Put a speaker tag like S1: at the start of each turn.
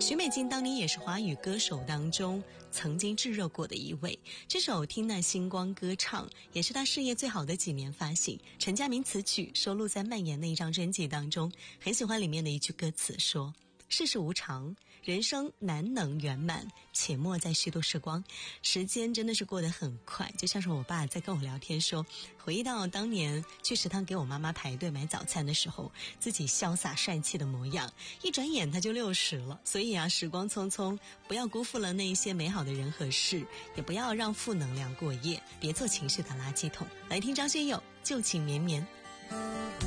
S1: 许美静当年也是华语歌手当中曾经炙热过的一位，这首《听那星光歌唱》也是她事业最好的几年发行，陈佳明词曲，收录在《蔓延》那一张专辑当中。很喜欢里面的一句歌词说，世事无常，人生难能圆满，且莫再虚度时光。时间真的是过得很快，就像是我爸在跟我聊天说，回忆到当年去食堂给我妈妈排队买早餐的时候，自己潇洒帅气的模样，一转眼他就60了。所以啊，时光匆匆，不要辜负了那一些美好的人和事，也不要让负能量过夜，别做情绪的垃圾桶。来听张学友，旧情绵绵。